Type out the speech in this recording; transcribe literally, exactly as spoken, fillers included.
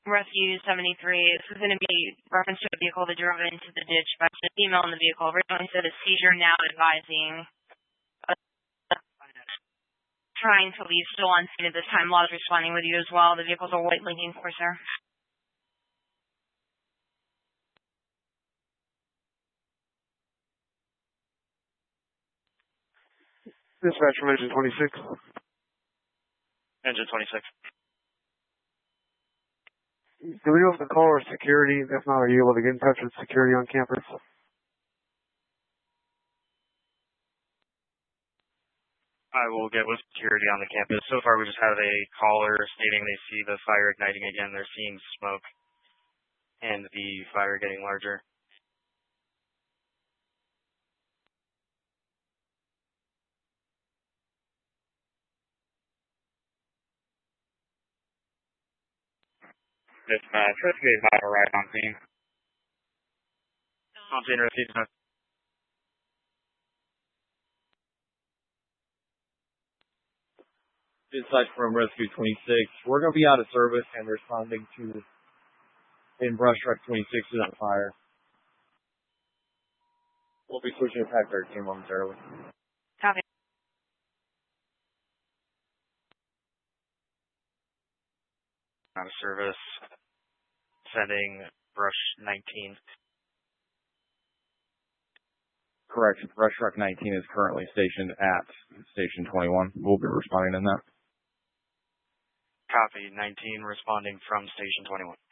Rescue seventy-three. This is going to be reference to a vehicle that drove into the ditch by the female in the vehicle. Originally said a seizure, now advising uh, trying to leave, still on scene at this time. Law is responding with you as well. The vehicle's a white Lincoln Corsair. Dispatch from Engine twenty-six. Engine twenty-six. Do we know if the caller is security? If not, are you able to get in touch with security on campus? I will get with security on the campus. So far, we just have a caller stating they see the fire igniting again. They're seeing smoke and the fire getting larger. Dispatch, rescue five arrived on scene. On scene, rescue. Dispatch from Rescue twenty-six. We're going to be out of service and responding to in brush truck twenty-six is on fire. We'll be switching to Pack thirteen momentarily. Copy. Out of service. Sending brush nineteen. Correct. Brush truck nineteen is currently stationed at station twenty-one. We'll be responding in that. Copy. nineteen responding from station twenty-one.